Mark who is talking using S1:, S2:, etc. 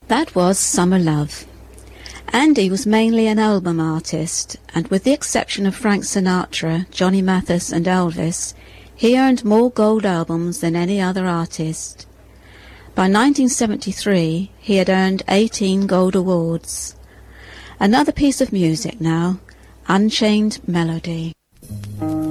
S1: That was Summer Love. Andy was mainly an album artist, and with the exception of Frank Sinatra, Johnny Mathis and Elvis, he earned more gold albums than any other artist. By 1973, he had earned 18 gold awards. Another piece of music now, Unchained Melody.